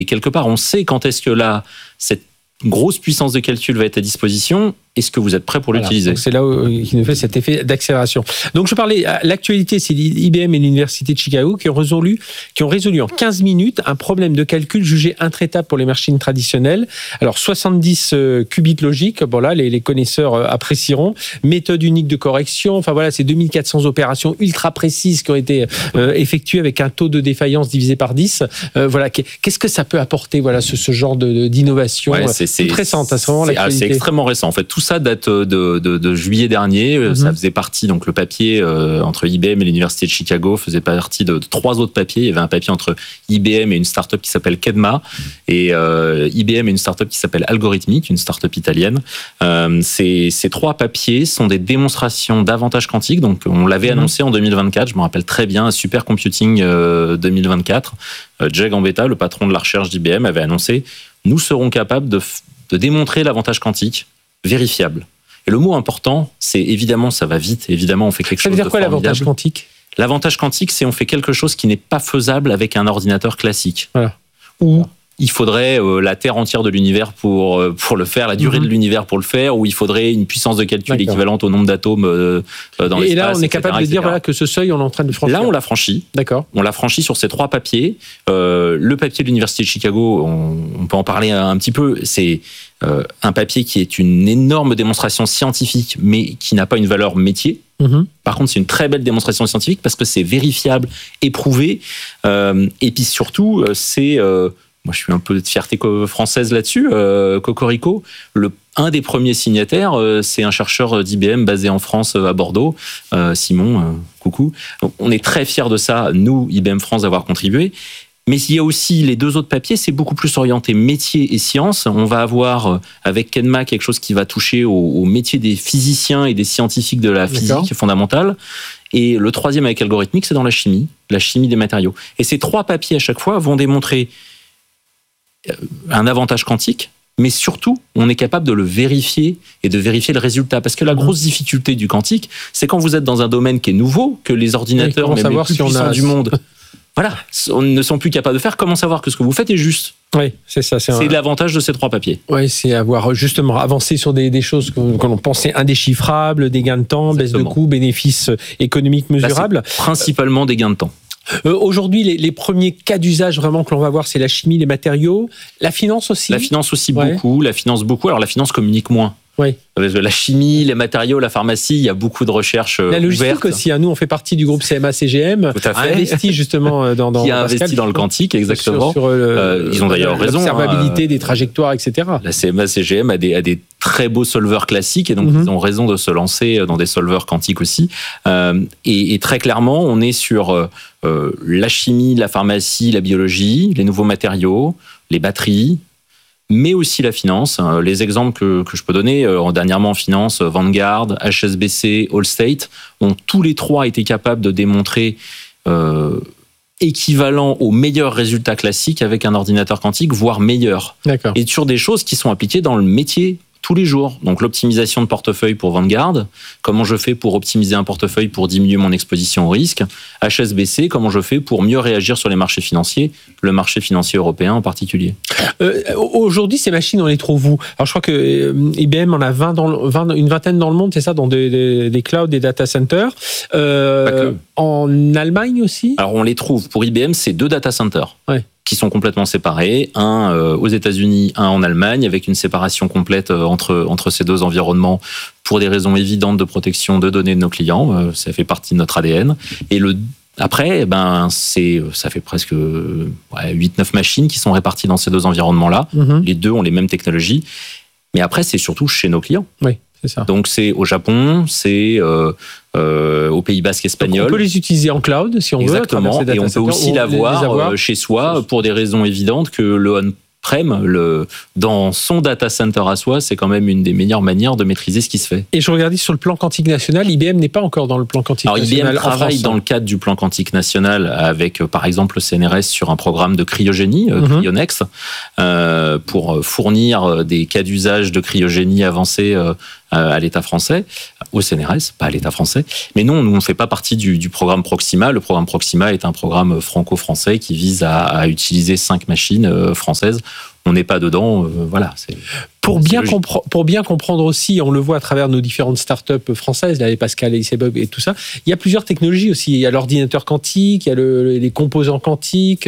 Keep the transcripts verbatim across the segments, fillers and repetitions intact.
Et quelque part, on sait quand est-ce que là, cette grosse puissance de calcul va être à disposition. Est-ce que vous êtes prêt pour voilà, l'utiliser ? C'est là où il nous fait cet effet d'accélération. Donc je parlais, l'actualité, c'est I B M et l'Université de Chicago qui ont résolu, qui ont résolu en quinze minutes un problème de calcul jugé intraitable pour les machines traditionnelles. Alors soixante-dix euh, qubits logiques, bon là les, les connaisseurs euh, apprécieront. Méthode unique de correction, enfin voilà, c'est deux mille quatre cents opérations ultra précises qui ont été euh, effectuées avec un taux de défaillance divisé par dix. Euh, voilà, qu'est-ce que ça peut apporter, voilà, ce, ce genre de, d'innovation ouais, c'est, c'est, toute récente, hein, c'est vraiment c'est, l'actualité. C'est extrêmement récent. En fait, tout ça date de, de, de juillet dernier. Mm-hmm. Ça faisait partie, donc le papier euh, entre I B M et l'Université de Chicago faisait partie de, de trois autres papiers. Il y avait un papier entre I B M et une start-up qui s'appelle Kedma, et euh, I B M et une start-up qui s'appelle Algorithmic, une start-up italienne. Euh, ces, ces trois papiers sont des démonstrations d'avantages quantiques. Donc, on l'avait mm-hmm. annoncé en deux mille vingt-quatre. Je me rappelle très bien, à Supercomputing euh, deux mille vingt-quatre. Euh, Jay Gambetta, le patron de la recherche d'I B M, avait annoncé « Nous serons capables de, de démontrer l'avantage quantique vérifiable ». Et le mot important, c'est évidemment, ça va vite, évidemment, on fait quelque chose de formidable. Ça veut dire quoi l'avantage quantique ? L'avantage quantique, c'est on fait quelque chose qui n'est pas faisable avec un ordinateur classique. Voilà. Ou il faudrait euh, la Terre entière de l'univers pour, euh, pour le faire, la durée mm-hmm. de l'univers pour le faire, ou il faudrait une puissance de calcul D'accord. équivalente au nombre d'atomes euh, dans et l'espace. Et là, on est et cetera, capable de dire voilà, que ce seuil, on est en train de le franchir. Là, on l'a franchi. D'accord. On l'a franchi sur ces trois papiers. Euh, le papier de l'Université de Chicago, on, on peut en parler un petit peu, c'est euh, un papier qui est une énorme démonstration scientifique, mais qui n'a pas une valeur métier. Mmh. Par contre, c'est une très belle démonstration scientifique parce que c'est vérifiable, éprouvé. Euh, et puis surtout, c'est... Euh, moi, je suis un peu de fierté française là-dessus. Euh, Cocorico, le, un des premiers signataires, euh, c'est un chercheur d'I B M basé en France, à Bordeaux, euh, Simon, euh, coucou. Donc, on est très fiers de ça, nous, I B M France, d'avoir contribué. Mais il y a aussi les deux autres papiers, c'est beaucoup plus orienté métier et science. On va avoir, avec Kedma, quelque chose qui va toucher au, au métier des physiciens et des scientifiques de la physique D'accord. fondamentale. Et le troisième, avec Algorithmic, c'est dans la chimie, la chimie des matériaux. Et ces trois papiers, à chaque fois, vont démontrer un avantage quantique, mais surtout, on est capable de le vérifier et de vérifier le résultat. Parce que la grosse difficulté du quantique, c'est quand vous êtes dans un domaine qui est nouveau, que les ordinateurs, oui, même les plus si puissants on a... du monde, voilà, on ne sont plus capables de faire. Comment savoir que ce que vous faites est juste ? Oui, c'est ça. C'est, c'est un... l'avantage de ces trois papiers. Oui, c'est avoir justement avancé sur des, des choses que, que l'on pensait indéchiffrables, des gains de temps, Exactement. Baisse de coûts, bénéfices économiques mesurables. Là, c'est principalement des gains de temps. Euh, aujourd'hui, les, les premiers cas d'usage vraiment que l'on va voir, c'est la chimie, les matériaux, la finance aussi. La finance aussi ouais. beaucoup, la finance beaucoup. Alors la finance communique moins. Oui. La chimie, les matériaux, la pharmacie, il y a beaucoup de recherches ouvertes. La logistique aussi, hein. Nous on fait partie du groupe C M A C G M, Tout à fait. a investi justement dans, dans qui a Pascal, investi dans le quantique, exactement. Sur, sur le, euh, ils ont d'ailleurs raison. L'observabilité hein, des trajectoires, et cetera. La C M A C G M a des, a des très beaux solveurs classiques et donc mm-hmm. ils ont raison de se lancer dans des solveurs quantiques aussi. Euh, et, et très clairement, on est sur euh, la chimie, la pharmacie, la biologie, les nouveaux matériaux, les batteries, mais aussi la finance. Les exemples que, que je peux donner, euh, dernièrement en finance, Vanguard, H S B C, Allstate, ont tous les trois été capables de démontrer euh, équivalent aux meilleurs résultats classiques avec un ordinateur quantique, voire meilleur. D'accord. Et sur des choses qui sont appliquées dans le métier tous les jours. Donc l'optimisation de portefeuille pour Vanguard, comment je fais pour optimiser un portefeuille pour diminuer mon exposition au risque. H S B C, comment je fais pour mieux réagir sur les marchés financiers, le marché financier européen en particulier. Euh, aujourd'hui, ces machines, on les trouve où ? Alors je crois que euh, I B M en a vingt dans le, vingt, une vingtaine dans le monde, c'est ça, dans des, des, des clouds, des data centers. Euh, en Allemagne aussi ? Alors on les trouve, pour I B M, c'est deux data centers. Ouais. Qui sont complètement séparés, un euh, aux États-Unis, un en Allemagne, avec une séparation complète euh, entre entre ces deux environnements pour des raisons évidentes de protection de données de nos clients. Euh, ça fait partie de notre A D N. Et le après, ben c'est ça fait presque ouais, huit neuf machines qui sont réparties dans ces deux environnements-là. Mm-hmm. Les deux ont les mêmes technologies. Mais après, c'est surtout chez nos clients. Oui. C'est ça. Donc c'est au Japon, c'est euh, euh, au Pays Basque espagnol. Donc on peut les utiliser en cloud si on Exactement. veut. Exactement. Et on peut aussi l'avoir, avoir chez soi pour des raisons évidentes que le on-prem, le, dans son data center à soi, c'est quand même une des meilleures manières de maîtriser ce qui se fait. Et je regardais sur le plan quantique national, I B M n'est pas encore dans le plan quantique Alors, national. Alors I B M travaille France, dans hein. le cadre du plan quantique national avec, par exemple, le C N R S sur un programme de cryogénie, mm-hmm. Cryonex, euh, pour fournir des cas d'usage de cryogénie avancée euh, à l'État français, au C N R S, pas à l'État français. Mais non, nous, on ne fait pas partie du, du programme Proxima. Le programme Proxima est un programme franco-français qui vise à, à utiliser cinq machines françaises. On n'est pas dedans, euh, voilà. C'est, pour, c'est bien compre- pour bien comprendre aussi, on le voit à travers nos différentes startups françaises, là, les Pascal, les Sebug et tout ça, il y a plusieurs technologies aussi. Il y a l'ordinateur quantique, il y a le, les composants quantiques.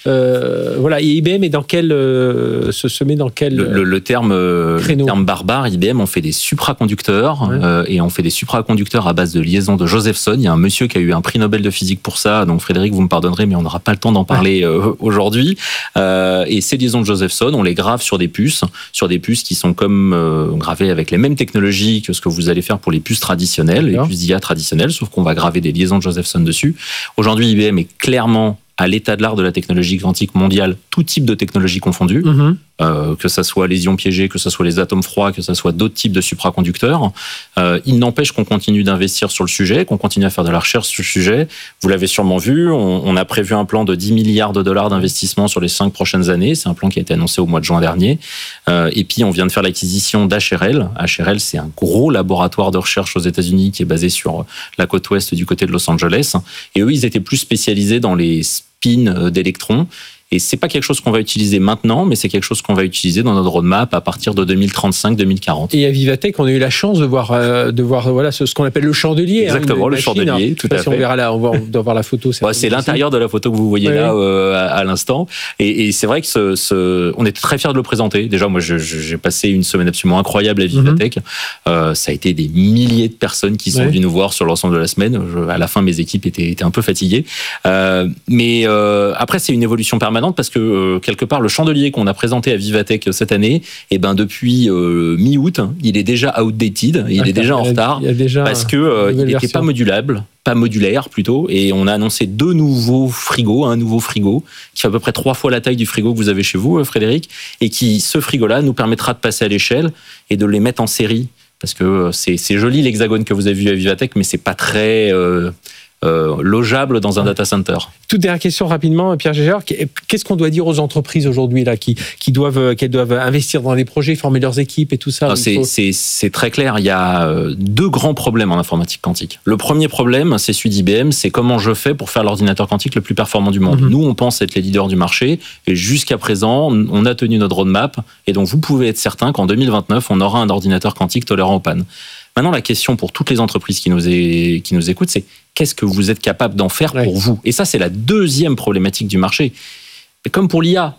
Euh, voilà. Et I B M est dans quel, euh, se, se met dans quel le, le, le, terme, le terme barbare, I B M, on fait des supraconducteurs, ouais. euh, et on fait des supraconducteurs à base de liaison de Josephson. Il y a un monsieur qui a eu un prix Nobel de physique pour ça, donc Frédéric, vous me pardonnerez, mais on n'aura pas le temps d'en parler ouais. euh, aujourd'hui. Euh, et ces liaisons de Josephson, on les grave sur des puces, sur des puces qui sont comme euh, gravées avec les mêmes technologies que ce que vous allez faire pour les puces traditionnelles, D'accord. les puces d'I A traditionnelles, sauf qu'on va graver des liaisons de Josephson dessus. Aujourd'hui, I B M est clairement à l'état de l'art de la technologie quantique mondiale, tout type de technologie confondue, mmh. euh, que ça soit les ions piégés, que ça soit les atomes froids, que ça soit d'autres types de supraconducteurs. Euh, il n'empêche qu'on continue d'investir sur le sujet, qu'on continue à faire de la recherche sur le sujet. Vous l'avez sûrement vu, on, on a prévu un plan de dix milliards de dollars d'investissement sur les cinq prochaines années. C'est un plan qui a été annoncé au mois de juin dernier. Euh, et puis, on vient de faire l'acquisition d'H R L. H R L, c'est un gros laboratoire de recherche aux États-Unis qui est basé sur la côte ouest du côté de Los Angeles. Et eux, ils étaient plus spécialisés dans les spin d'électrons. Et c'est pas quelque chose qu'on va utiliser maintenant, mais c'est quelque chose qu'on va utiliser dans notre roadmap à partir de deux mille trente-cinq deux mille quarante. Et à Vivatech, on a eu la chance de voir, euh, de voir voilà, ce, ce qu'on appelle le chandelier. Exactement, hein, le machine, chandelier, tout à si fait. On verra là, on, va, on doit voir la photo. C'est, ouais, c'est l'intérieur de la photo que vous voyez oui, là euh, à, à l'instant. Et, et c'est vrai que ce, ce, on était très fiers de le présenter. Déjà, moi, je, je, j'ai passé une semaine absolument incroyable à Vivatech. Mm-hmm. Euh, ça a été des milliers de personnes qui sont oui. venues nous voir sur l'ensemble de la semaine. Je, à la fin, mes équipes étaient, étaient un peu fatiguées. Euh, mais euh, après, c'est une évolution permanente parce que euh, quelque part, le chandelier qu'on a présenté à Vivatech cette année, et ben depuis euh, mi-août, il est déjà outdated, il ah, est déjà en retard, déjà parce que euh, il n'était pas modulable, pas modulaire plutôt, et on a annoncé deux nouveaux frigos, un nouveau frigo qui fait à peu près trois fois la taille du frigo que vous avez chez vous, Frédéric, et qui, ce frigo-là, nous permettra de passer à l'échelle et de les mettre en série, parce que c'est, c'est joli l'hexagone que vous avez vu à Vivatech, mais c'est pas très euh, Euh, logeable dans un data center. Toute dernière question rapidement, Pierre Gégère. Qu'est-ce qu'on doit dire aux entreprises aujourd'hui là, qui, qui doivent, qui doivent investir dans les projets, former leurs équipes et tout ça? Non, c'est, faut... c'est, c'est très clair. Il y a deux grands problèmes en informatique quantique. Le premier problème, c'est celui d'I B M, c'est comment je fais pour faire l'ordinateur quantique le plus performant du monde. Mm-hmm. Nous, on pense être les leaders du marché et jusqu'à présent, on a tenu notre roadmap et donc vous pouvez être certain qu'en deux mille vingt-neuf, on aura un ordinateur quantique tolérant aux pannes. Maintenant, la question pour toutes les entreprises qui nous, est, qui nous écoutent, c'est qu'est-ce que vous êtes capable d'en faire pour ouais. vous? Et ça, c'est la deuxième problématique du marché. Et comme pour l'I A,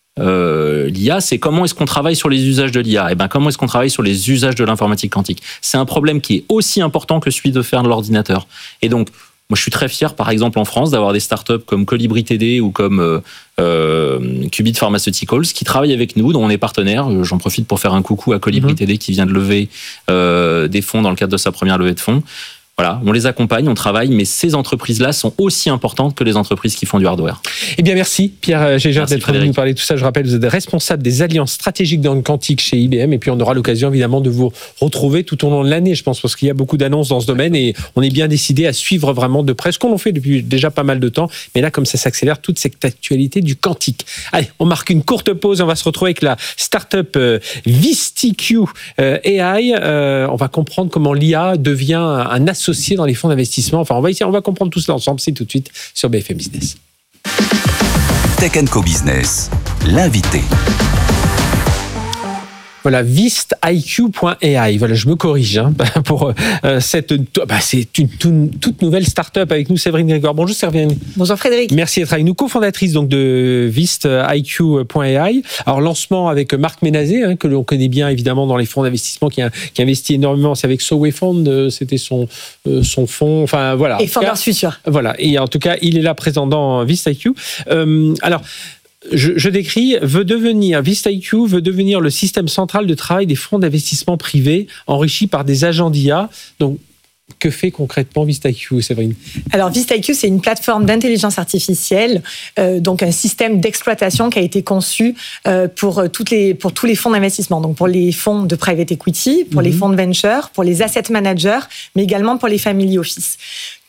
euh, l'I A, c'est comment est-ce qu'on travaille sur les usages de l'I A? Et ben, comment est-ce qu'on travaille sur les usages de l'informatique quantique? C'est un problème qui est aussi important que celui de faire de l'ordinateur. Et donc, moi, je suis très fier, par exemple, en France, d'avoir des startups comme Colibri T D ou comme euh, euh, Qubit Pharmaceuticals qui travaillent avec nous, dont on est partenaire. J'en profite pour faire un coucou à Colibri mmh. T D qui vient de lever euh, des fonds dans le cadre de sa première levée de fonds. Voilà, on les accompagne, on travaille, mais ces entreprises-là sont aussi importantes que les entreprises qui font du hardware. Eh bien, merci Pierre Gégère d'être venu nous parler de tout ça. Je rappelle, vous êtes responsable des alliances stratégiques dans le quantique chez I B M, et puis on aura l'occasion évidemment de vous retrouver tout au long de l'année, je pense, parce qu'il y a beaucoup d'annonces dans ce domaine, et on est bien décidé à suivre vraiment de près ce qu'on en fait depuis déjà pas mal de temps, mais là, comme ça s'accélère, toute cette actualité du quantique. Allez, on marque une courte pause, on va se retrouver avec la start-up euh, VistiQ euh, A I. Euh, on va comprendre comment l'I A devient un associé dans les fonds d'investissement. Enfin, on va essayer, on va comprendre tout cela ensemble. C'est tout de suite sur B F M Business. Tech and Co Business, l'invité. Voilà, vistiq point A I. Voilà, je me corrige hein, pour euh, cette. Bah, c'est une, une toute nouvelle start-up avec nous, Séverine Grégoire. Bonjour Séverine. Bonjour Frédéric. Merci d'être avec nous, cofondatrice donc de vistiq point A I. Alors lancement avec Marc Ménazé, hein, que l'on connaît bien évidemment dans les fonds d'investissement, qui, a, qui investit énormément. C'est avec Soway Fund, c'était son euh, son fonds. Enfin voilà. Et Founders Future. Voilà. Et en tout cas, il est là présent dans VistiQ. Euh, alors. Je, je décris, veut devenir, VistiQ veut devenir le système central de travail des fonds d'investissement privés enrichi par des agents d'I A. Donc, que fait concrètement VistiQ, Séverine? Alors, VistiQ, c'est une plateforme d'intelligence artificielle, euh, donc un système d'exploitation qui a été conçu euh, pour, toutes les, pour tous les fonds d'investissement. Donc, pour les fonds de private equity, pour mm-hmm. les fonds de venture, pour les asset managers, mais également pour les family office.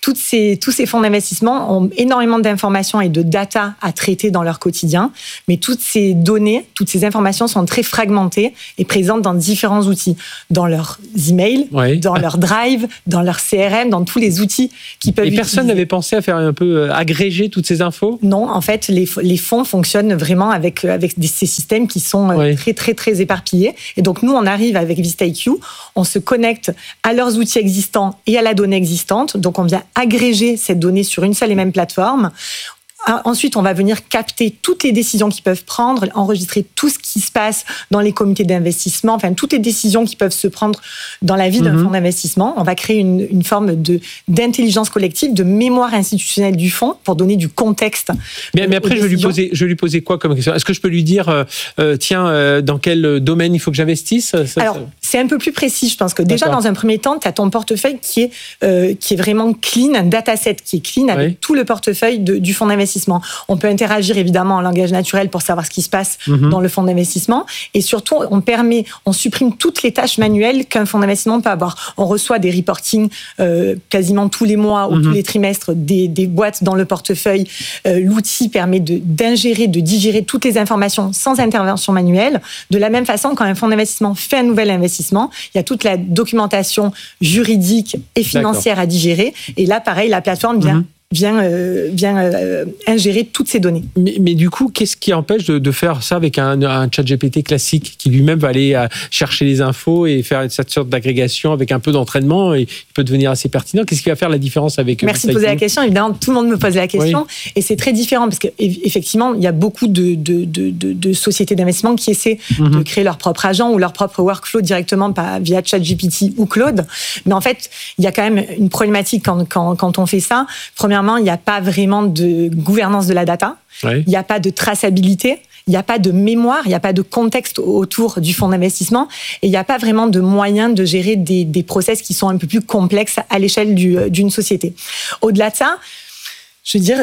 toutes ces, tous ces fonds d'investissement ont énormément d'informations et de data à traiter dans leur quotidien, mais toutes ces données, toutes ces informations sont très fragmentées et présentes dans différents outils, dans leurs emails, oui. dans leur Drive, dans leur C R M, dans tous les outils qui peuvent. Et utiliser. Personne n'avait pensé à faire un peu agréger toutes ces infos ? Non, en fait, les, les fonds fonctionnent vraiment avec avec des, ces systèmes qui sont oui. très très très éparpillés. Et donc nous, on arrive avec VistaIQ, on se connecte à leurs outils existants et à la donnée existante. Donc on vient agréger cette donnée sur une seule et même plateforme. Ensuite, on va venir capter toutes les décisions qu'ils peuvent prendre, enregistrer tout ce qui se passe dans les comités d'investissement, enfin toutes les décisions qui peuvent se prendre dans la vie d'un mmh. fonds d'investissement. On va créer une, une forme de d'intelligence collective, de mémoire institutionnelle du fonds pour donner du contexte. Mais, mais après, je vais lui poser, je vais lui poser quoi comme question ? Est-ce que je peux lui dire, euh, euh, tiens, euh, dans quel domaine il faut que j'investisse ? ça, Alors, ça... c'est un peu plus précis. Je pense que déjà, D'accord. dans un premier temps, tu as ton portefeuille qui est euh, qui est vraiment clean, un dataset qui est clean avec oui. tout le portefeuille de, du fonds d'investissement. On peut interagir évidemment en langage naturel pour savoir ce qui se passe mmh. dans le fonds d'investissement. Et surtout, on permet, on supprime toutes les tâches manuelles qu'un fonds d'investissement peut avoir. On reçoit des reportings euh, quasiment tous les mois ou mmh. tous les trimestres des, des boîtes dans le portefeuille. Euh, l'outil permet de, d'ingérer, de digérer toutes les informations sans intervention manuelle. De la même façon, quand un fonds d'investissement fait un nouvel investissement, il y a toute la documentation juridique et financière D'accord. à digérer. Et là, pareil, la plateforme vient... Mmh. vient, euh, vient euh, ingérer toutes ces données. Mais, mais du coup, qu'est-ce qui empêche de, de faire ça avec un, un chat G P T classique qui lui-même va aller à chercher les infos et faire cette sorte d'agrégation avec un peu d'entraînement et il peut devenir assez pertinent. Qu'est-ce qui va faire la différence avec... Merci de poser la question. Évidemment, tout le monde me pose la question oui. et c'est très différent parce qu'effectivement, il y a beaucoup de, de, de, de, de sociétés d'investissement qui essaient mm-hmm. de créer leur propre agent ou leur propre workflow directement par, via ChatGPT ou Claude. Mais en fait, il y a quand même une problématique quand, quand, quand on fait ça. Premièrement, il n'y a pas vraiment de gouvernance de la data, oui. il n'y a pas de traçabilité, il n'y a pas de mémoire, il n'y a pas de contexte autour du fonds d'investissement et il n'y a pas vraiment de moyens de gérer des, des process qui sont un peu plus complexes à l'échelle du, d'une société. Au-delà de ça, je veux dire,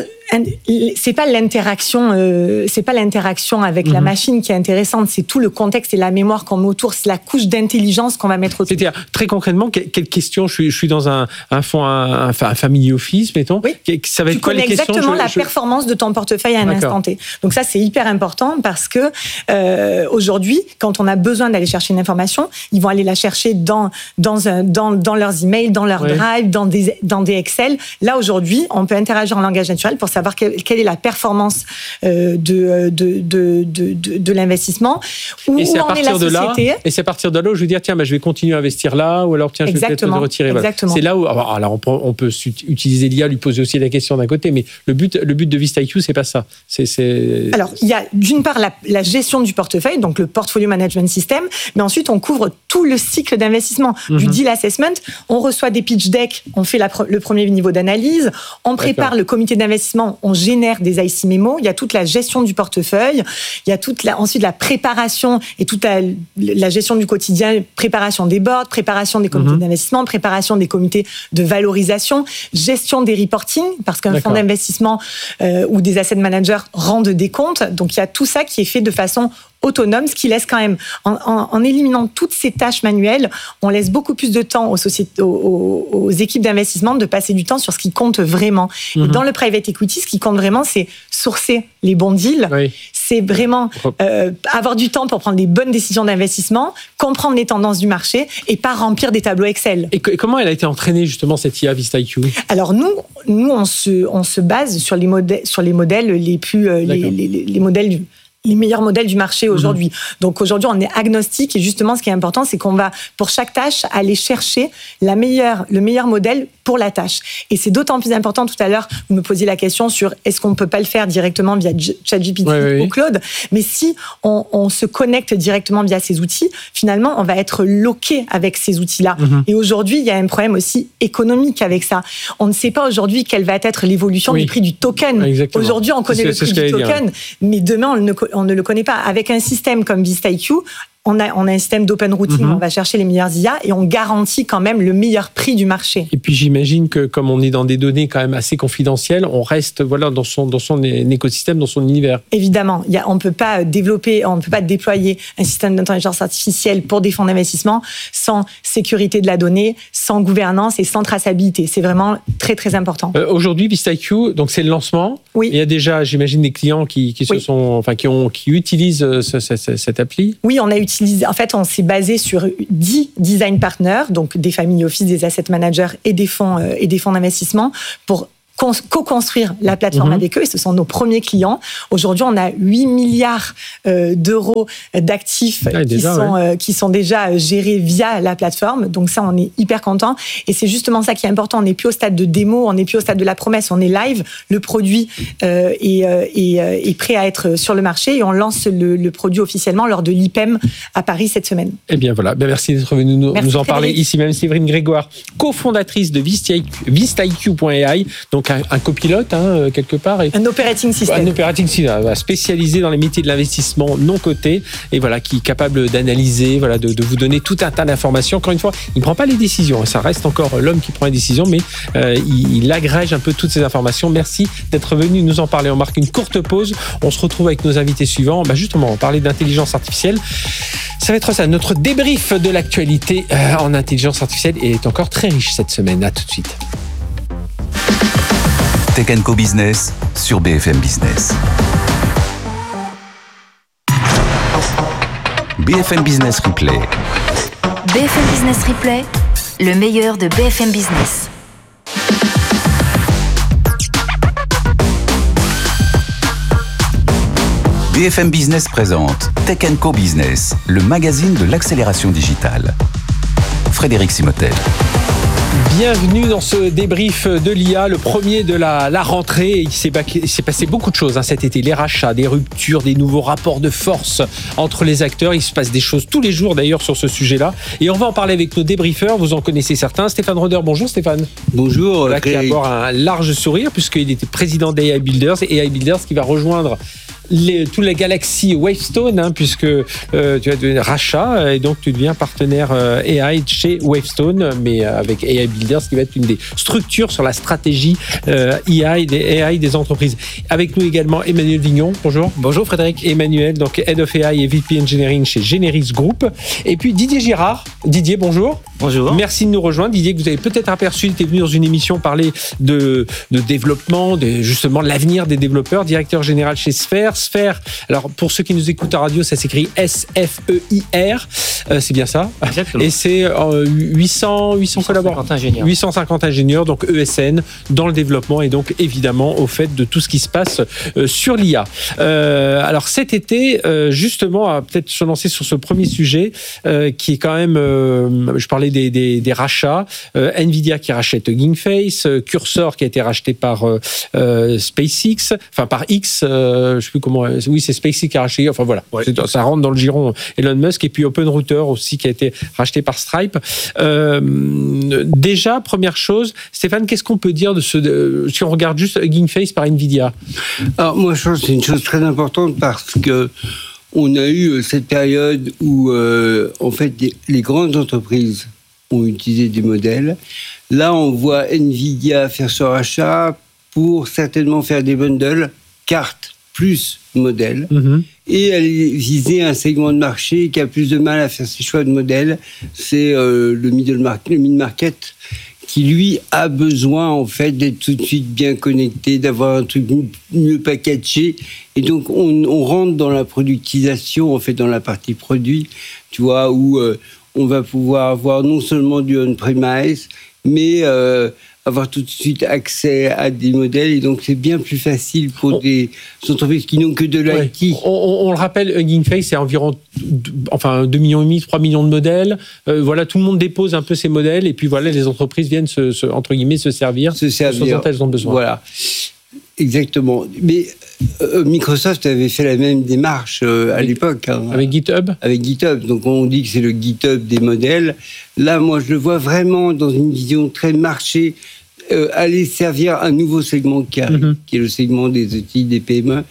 c'est pas l'interaction, euh, c'est pas l'interaction avec mmh. la machine qui est intéressante, c'est tout le contexte et la mémoire qu'on met autour, c'est la couche d'intelligence qu'on va mettre autour. C'est-à-dire, très concrètement, quelle, quelle question je suis, je suis dans un, un fonds, un, un, un family office, mettons. Oui. Ça va être tu quoi connais les questions exactement je, la je... performance de ton portefeuille à un D'accord. instant T. Donc ça, c'est hyper important parce que euh, aujourd'hui, quand on a besoin d'aller chercher une information, ils vont aller la chercher dans dans un, dans, dans leurs emails, dans leur oui. Drive, dans des dans des Excel. Là aujourd'hui, on peut interagir en langage naturel pour savoir quelle, quelle est la performance euh, de, de, de, de, de, de l'investissement. Où, et c'est où à en est la partir de société. Là, et c'est à partir de là où je vais dire, tiens, bah, je vais continuer à investir là, ou alors, tiens, je vais Exactement. peut-être me retirer. Exactement. C'est là où, alors on peut, on peut utiliser l'I A, lui poser aussi la question d'un côté, mais le but, le but de VistaIQ, c'est pas ça. C'est, c'est... Alors, il y a d'une part la, la gestion du portefeuille, donc le Portfolio Management System, mais ensuite on couvre tout le cycle d'investissement, mm-hmm. du deal assessment, on reçoit des pitch decks, on fait la, le premier niveau d'analyse, on prépare D'accord. le comité d'investissement, on génère des I C mémo, il y a toute la gestion du portefeuille, il y a toute la, ensuite la préparation et toute la, la gestion du quotidien, préparation des boards, préparation des comités mm-hmm. d'investissement, préparation des comités de valorisation, gestion des reporting, parce qu'un D'accord. fonds d'investissement euh, ou des asset managers rendent des comptes, donc il y a tout ça qui est fait de façon autonome, ce qui laisse quand même, en, en, en éliminant toutes ces tâches manuelles, on laisse beaucoup plus de temps aux, sociétés, aux, aux équipes d'investissement de passer du temps sur ce qui compte vraiment. Mm-hmm. Et dans le private equity, ce qui compte vraiment, c'est sourcer les bons deals, oui. c'est vraiment euh, avoir du temps pour prendre les bonnes décisions d'investissement, comprendre les tendances du marché et pas remplir des tableaux Excel. Et, que, et comment elle a été entraînée justement cette I A VistaIQ ? Alors nous, nous on se, on se base sur les modèles, sur les modèles les plus, euh, les, les, les, les modèles du les meilleurs modèles du marché aujourd'hui. Mmh. Donc aujourd'hui, on est agnostique et justement, ce qui est important, c'est qu'on va, pour chaque tâche, aller chercher la meilleure, le meilleur modèle pour la tâche. Et c'est d'autant plus important, tout à l'heure, vous me posiez la question sur est-ce qu'on ne peut pas le faire directement via ChatGPT oui, oui, ou oui. Claude, mais si on, on se connecte directement via ces outils, finalement, on va être loqué avec ces outils-là. Mmh. Et aujourd'hui, il y a un problème aussi économique avec ça. On ne sait pas aujourd'hui quelle va être l'évolution oui. du prix du token. Exactement. Aujourd'hui, on connaît c'est, le prix du token, dire. mais demain, on ne, on ne le connaît pas. Avec un système comme VistaIQ, on a, on a un système d'open routing, Mm-hmm. on va chercher les meilleurs I A et on garantit quand même le meilleur prix du marché. Et puis j'imagine que comme on est dans des données quand même assez confidentielles, on reste voilà dans son dans son écosystème, dans son univers. Évidemment, il y a, on ne peut pas développer, on ne peut pas déployer un système d'intelligence artificielle pour des fonds d'investissement sans sécurité de la donnée, sans gouvernance et sans traçabilité. C'est vraiment très très important. Euh, aujourd'hui, VistaIQ, donc c'est le lancement. Oui. Il y a déjà, j'imagine, des clients qui, qui se Oui. sont, enfin qui ont, qui utilisent ce, ce, ce, cette appli. Oui, on a utilisé. En fait, on s'est basé sur dix design partners, donc des family office, des asset managers et des fonds euh, et des fonds d'investissement pour co-construire la plateforme Mhm. avec eux, et ce sont nos premiers clients. Aujourd'hui, on a huit milliards euh, d'euros d'actifs Ah, qui, déjà, sont, ouais. euh, qui sont déjà gérés via la plateforme. Donc ça, on est hyper content. Et c'est justement ça qui est important. On n'est plus au stade de démo, on n'est plus au stade de la promesse, on est live. Le produit euh, est, euh, est, euh, est prêt à être sur le marché et on lance le, le produit officiellement lors de l'I P E M à Paris cette semaine. Eh bien voilà, ben, merci d'être venu nous, Merci, nous en parler Frédéric. ici même. Séverine Grégoire, cofondatrice de VistaIQ point A I, donc un, un copilote hein, quelque part. Et Un operating system. un operating system spécialisé dans les métiers de l'investissement non coté et voilà qui est capable d'analyser, voilà de, de vous donner tout un tas d'informations. Encore une fois, il ne prend pas les décisions, ça reste encore l'homme qui prend les décisions, mais euh, il, il agrège un peu toutes ces informations. Merci d'être venu nous en parler. On marque une courte pause. On se retrouve avec nos invités suivants. Bah justement, on parlait d'intelligence artificielle. Ça va être ça. Notre débrief de l'actualité euh, en intelligence artificielle est encore très riche cette semaine. À tout de suite. Tech and Co Business sur B F M Business. B F M Business Replay. B F M Business Replay, le meilleur de B F M Business. B F M Business présente Tech and Co Business, le magazine de l'accélération digitale. Frédéric Simotel. Bienvenue dans ce débrief de l'I A, le premier de la, la rentrée. Il s'est, il s'est passé beaucoup de choses hein, cet été. Les rachats, des ruptures, des nouveaux rapports de force entre les acteurs. Il se passe des choses tous les jours d'ailleurs sur ce sujet-là. Et on va en parler avec nos débriefeurs. Vous en connaissez certains. Stéphane Roder, bonjour Stéphane. Bonjour. Là, qui a d'abord un large sourire puisqu'il était président d'A I Builders. Et A I Builders qui va rejoindre Les, toute la galaxie Wavestone, hein, puisque euh, tu as devenu rachat et donc tu deviens partenaire euh, A I chez Wavestone, mais avec A I Builders qui va être une des structures sur la stratégie euh, A I, des A I des entreprises. Avec nous également Emmanuel Vignon. Bonjour. Bonjour Frédéric. Emmanuel, donc Head of A I et V P Engineering chez Generis Group. Et puis Didier Girard. Didier, bonjour. Bonjour. Merci de nous rejoindre. Didier, que vous avez peut-être aperçu, il était venu dans une émission parler de, de développement, de, justement de l'avenir des développeurs, directeur général chez Sphère. Sphère, alors pour ceux qui nous écoutent à radio, ça s'écrit S F E I R, euh, c'est bien ça. Exactement. Et c'est euh, huit cents, huit cents collaborateurs. Ingénieurs. huit cent cinquante ingénieurs, donc E S N, dans le développement et donc évidemment au fait de tout ce qui se passe euh, sur l'I A. Euh, alors cet été, euh, justement, à peut-être se lancer sur ce premier sujet euh, qui est quand même, euh, je parlais des, des, des rachats, euh, Nvidia qui rachète Hugging Face, euh, Cursor qui a été racheté par euh, euh, SpaceX, enfin par X, euh, je sais plus comment, oui c'est SpaceX qui a racheté, enfin voilà, Ouais. c'est, ça rentre dans le giron Elon Musk, et puis OpenRouter aussi qui a été racheté par Stripe. Euh, déjà, première chose, Stéphane, qu'est-ce qu'on peut dire de ce, de, si on regarde juste Hugging Face par Nvidia? Alors moi je pense que c'est une chose très importante parce que on a eu cette période où euh, en fait les grandes entreprises ont utilisé des modèles. Là on voit Nvidia faire ce rachat pour certainement faire des bundles cartes plus modèles. Mm-hmm. Et aller viser un segment de marché qui a plus de mal à faire ses choix de modèles, c'est euh, le middle market, le mid-market, qui lui a besoin en fait d'être tout de suite bien connecté, d'avoir un truc mieux packagé, et donc on, on rentre dans la productisation, en fait dans la partie produit, tu vois, où euh, on va pouvoir avoir non seulement du on-premise, mais euh, avoir tout de suite accès à des modèles, et donc c'est bien plus facile pour On... des entreprises qui n'ont que de l'I T. Ouais. On, on, on le rappelle, Hugging Face, c'est environ enfin, deux virgule cinq millions, trois millions de modèles. Euh, voilà, tout le monde dépose un peu ses modèles, et puis voilà, les entreprises viennent se, se, entre guillemets, se servir, se servir. ce dont elles ont besoin. Voilà, exactement. Mais euh, Microsoft avait fait la même démarche euh, à avec, l'époque. Hein, avec GitHub Avec GitHub. Donc on dit que c'est le GitHub des modèles. Là, moi, je le vois vraiment dans une vision très marché, euh, aller servir un nouveau segment qui arrive, mm-hmm. qui est le segment des outils, des P M E,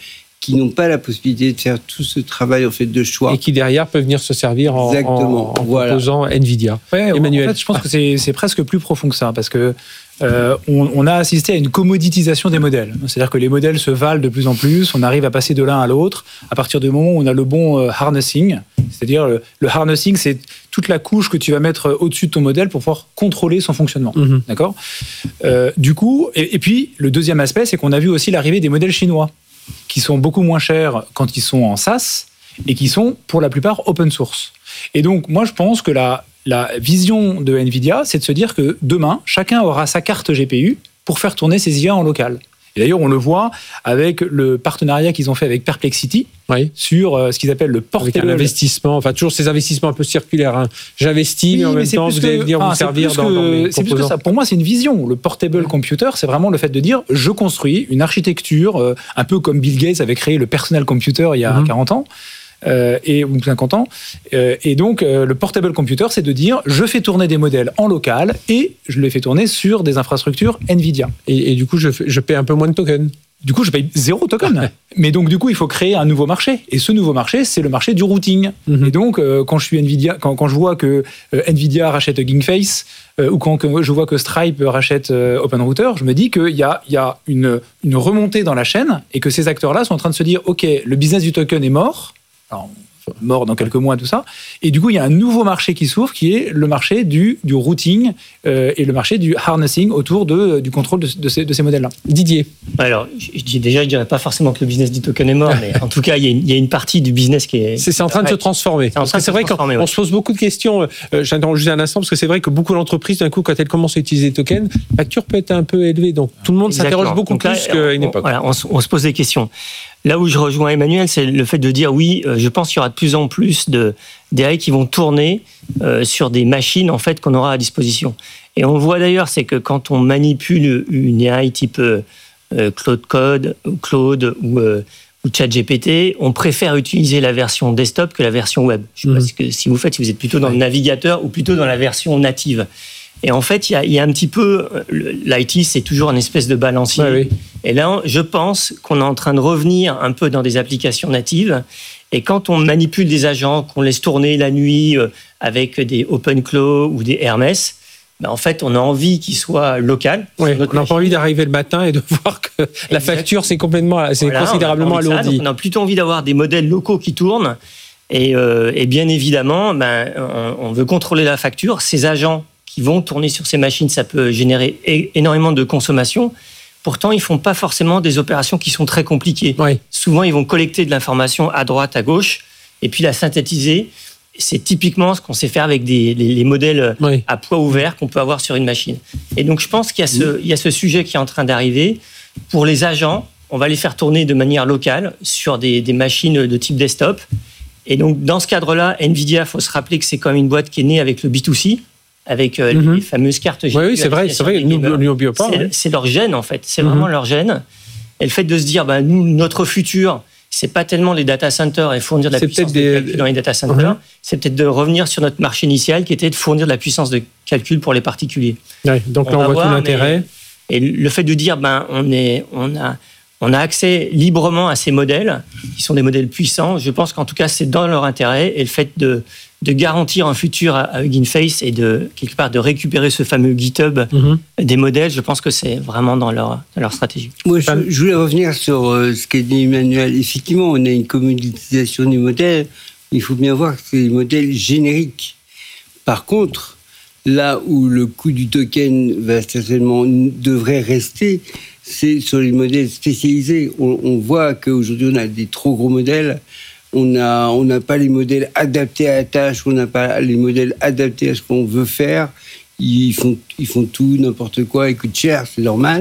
qui n'ont pas la possibilité de faire tout ce travail en fait de choix. Et qui derrière peuvent venir se servir en, en, en voilà. proposant Nvidia. Ouais, Emmanuel. En fait, je pense que c'est, c'est presque plus profond que ça, parce que euh, on, on a assisté à une commoditisation des modèles. C'est-à-dire que les modèles se valent de plus en plus, on arrive à passer de l'un à l'autre à partir du moment où on a le bon euh, harnessing. C'est-à-dire le, le harnessing, c'est toute la couche que tu vas mettre au-dessus de ton modèle pour pouvoir contrôler son fonctionnement. Mm-hmm. D'accord ? euh, Du coup, et, et puis le deuxième aspect, c'est qu'on a vu aussi l'arrivée des modèles chinois, qui sont beaucoup moins chers quand ils sont en SaaS et qui sont pour la plupart open source. Et donc, moi, je pense que la, la vision de Nvidia, c'est de se dire que demain, chacun aura sa carte G P U pour faire tourner ses I A en local. Et d'ailleurs, on le voit avec le partenariat qu'ils ont fait avec Perplexity, oui, sur euh, ce qu'ils appellent le portable. Avec un investissement, enfin toujours ces investissements un peu circulaires. Hein. J'investis, oui, mais en même temps, vous allez venir vous servir dans, dans mes C'est plus que ça. Pour moi, c'est une vision. Le portable mmh. computer, c'est vraiment le fait de dire, je construis une architecture, euh, un peu comme Bill Gates avait créé le personal computer il y a mmh. quarante ans. Euh, et, ou cinquante ans. Euh, et donc, euh, le portable computer, c'est de dire, je fais tourner des modèles en local et je les fais tourner sur des infrastructures Nvidia. Et, et du coup, je, je paie un peu moins de tokens. Du coup, je paye zéro token. Mais donc, du coup, il faut créer un nouveau marché. Et ce nouveau marché, c'est le marché du routing. Mm-hmm. Et donc, euh, quand je suis Nvidia, quand, quand je vois que euh, Nvidia rachète GameFace, euh, ou quand que je vois que Stripe rachète euh, OpenRouter, je me dis qu'il y a, il y a une, une remontée dans la chaîne et que ces acteurs-là sont en train de se dire, OK, le business du token est mort. Alors, mort dans quelques mois, tout ça. Et du coup, il y a un nouveau marché qui s'ouvre, qui est le marché du, du routing euh, et le marché du harnessing autour de, du contrôle de, de ces, de ces modèles-là. Didier. Alors, je dis déjà, je ne dirais pas forcément que le business du token est mort, mais en tout cas, il y a une, il y a une partie du business qui est... C'est, c'est en train de ouais. se transformer. C'est, en train de c'est vrai qu'on ouais. on se pose beaucoup de questions. Euh, j'interromps juste un instant, parce que c'est vrai que beaucoup d'entreprises, d'un coup, quand elles commencent à utiliser les tokens, la facture peut être un peu élevée. Donc, tout le monde Exactement. s'interroge beaucoup Donc là, plus qu'à une époque. Voilà, on, on se pose des questions. Là où je rejoins Emmanuel, c'est le fait de dire oui, euh, je pense qu'il y aura de plus en plus de, d'A I qui vont tourner euh, sur des machines en fait, qu'on aura à disposition. Et on le voit d'ailleurs, c'est que quand on manipule une A I type euh, Claude Code, ou Claude ou, euh, ou ChatGPT, on préfère utiliser la version desktop que la version web. Je ne sais mmh. pas si vous faites, si vous êtes plutôt dans le navigateur ou plutôt dans la version native. Et en fait, il y a, il y a un petit peu... L'I T, c'est toujours une espèce de balancier. Ouais, oui. Et là, je pense qu'on est en train de revenir un peu dans des applications natives. Et quand on manipule des agents, qu'on laisse tourner la nuit avec des OpenClaw ou des Hermès, ben en fait, on a envie qu'ils soient locaux. Oui, on n'a pas envie d'arriver le matin et de voir que Exactement. la facture, c'est, complètement, c'est voilà, considérablement alourdi. On a plutôt envie d'avoir des modèles locaux qui tournent. Et, euh, et bien évidemment, ben, on, on veut contrôler la facture. Ces agents qui vont tourner sur ces machines, ça peut générer é- énormément de consommation. Pourtant, ils ne font pas forcément des opérations qui sont très compliquées. Oui. Souvent, ils vont collecter de l'information à droite, à gauche, et puis la synthétiser. C'est typiquement ce qu'on sait faire avec des, les, les modèles oui. à poids ouvert qu'on peut avoir sur une machine. Et donc, je pense qu'il y a, ce, il y a ce sujet qui est en train d'arriver. Pour les agents, on va les faire tourner de manière locale sur des, des machines de type desktop. Et donc, dans ce cadre-là, Nvidia, il faut se rappeler que c'est quand même une boîte qui est née avec le B deux C, avec euh, mm-hmm. les fameuses cartes G P U. Oui, oui, c'est vrai, c'est vrai, nous n'oublions pas. C'est, ouais. c'est leur gène, en fait. C'est mm-hmm. vraiment leur gène. Et le fait de se dire, bah, nous, notre futur, c'est pas tellement les data centers et fournir de la c'est puissance de calcul des... dans les data centers, mm-hmm. c'est peut-être de revenir sur notre marché initial qui était de fournir de la puissance de calcul pour les particuliers. Ouais, donc on là, on voit voir, tout l'intérêt. Mais, et le fait de dire, ben, on, est, on, a, on a accès librement à ces modèles, qui sont des modèles puissants, je pense qu'en tout cas, c'est dans leur intérêt. Et le fait de... de garantir un futur avec GameFace et de, quelque part, de récupérer ce fameux GitHub mm-hmm. des modèles, je pense que c'est vraiment dans leur, dans leur stratégie. Moi, je, je voulais revenir sur euh, ce qu'a dit Emmanuel. Effectivement, on a une commoditisation des modèles. Il faut bien voir que c'est des modèles génériques. Par contre, là où le coût du token va certainement, devrait rester, c'est sur les modèles spécialisés. On, on voit qu'aujourd'hui, on a des trop gros modèles. On n'a on n'a pas les modèles adaptés à la tâche, on n'a pas les modèles adaptés à ce qu'on veut faire. Ils font, ils font tout, n'importe quoi, ils coûtent cher, c'est normal.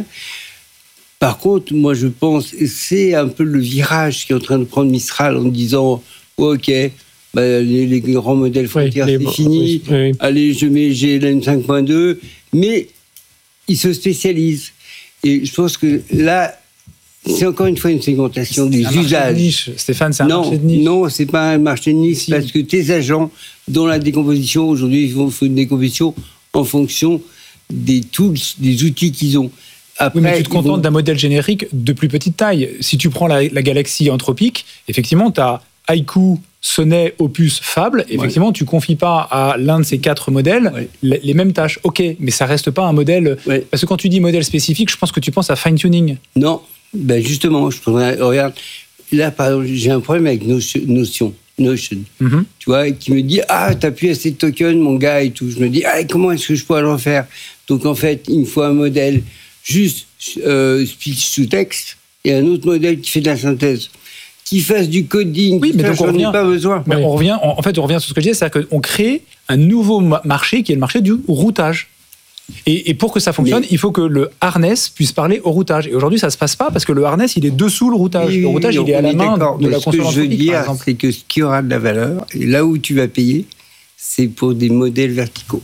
Par contre, moi je pense, c'est un peu le virage qui est en train de prendre Mistral en disant oh, ok, bah, les, les grands modèles Frontier, oui, c'est bon, fini, oui, oui. Allez, je mets G L M cinq point deux, mais ils se spécialisent. Et je pense que là, c'est encore une fois une segmentation des c'est usages. De niche. Stéphane, c'est un non, marché de niche. Non, c'est pas un marché de niche, si. Parce que tes agents, dans la décomposition, aujourd'hui, ils font une décomposition en fonction des tools, des outils qu'ils ont. Après, Oui, mais tu te contentes vont... d'un modèle générique de plus petite taille. Si tu prends la, la galaxie anthropique, effectivement, tu as Haiku, Sonnet, Opus, Fable. Effectivement, ouais. tu ne confies pas à l'un de ces quatre modèles ouais. les, les mêmes tâches. OK, mais ça ne reste pas un modèle... Ouais. Parce que quand tu dis modèle spécifique, je pense que tu penses à fine-tuning. Non, ben justement, je prendrais, regarde, là, par exemple, j'ai un problème avec Notion. Notion. Notion, mm-hmm. tu vois, qui me dit « Ah, t'as plus assez de tokens, mon gars, et tout. » Je me dis « Ah, comment est-ce que je pourrais le refaire ?» Donc, en fait, il me faut un modèle juste euh, speech to text et un autre modèle qui fait de la synthèse, qui fasse du coding. Oui, mais donc on revient, pas besoin. Mais oui. on revient, en fait, on revient sur ce que je disais, c'est-à-dire qu'on crée un nouveau marché qui est le marché du routage. Et, et pour que ça fonctionne, mais... il faut que le harness puisse parler au routage. Et aujourd'hui, ça ne se passe pas parce que le harness, il est dessous le routage. Oui, le routage, oui, il est à la main d'accord. de mais la console anthropique. Ce que je veux dire, c'est que ce qui aura de la valeur, et là où tu vas payer, c'est pour des modèles verticaux.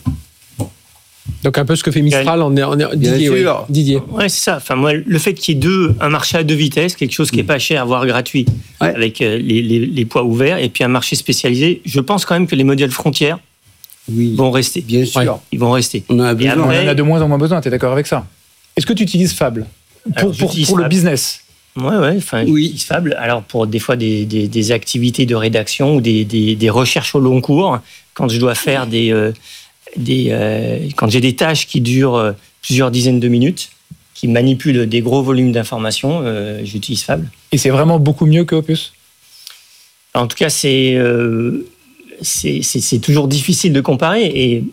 Donc un peu ce que fait Mistral en, en, en Didier. Oui. Didier. Ouais, c'est ça. Enfin moi, le fait qu'il y ait deux, un marché à deux vitesses, quelque chose qui est pas cher, voire gratuit, ouais. avec euh, les, les, les poids ouverts, et puis un marché spécialisé. Je pense quand même que les modèles frontières oui. vont rester. Bien sûr, ouais. ils vont rester. On, a besoin, après, on en a de moins en moins besoin. T'es d'accord avec ça? Est-ce que tu utilises Fable pour, Alors, pour, pour le business? Ouais, ouais. Enfin, oui. j'utilise Fable. Alors pour des fois des, des, des activités de rédaction ou des, des, des recherches au long cours, quand je dois faire des euh, Des, euh, quand j'ai des tâches qui durent euh, plusieurs dizaines de minutes, qui manipulent des gros volumes d'informations, euh, j'utilise Fable. Et c'est vraiment beaucoup mieux que Opus? En tout cas, c'est, euh, c'est, c'est, c'est toujours difficile de comparer. Et,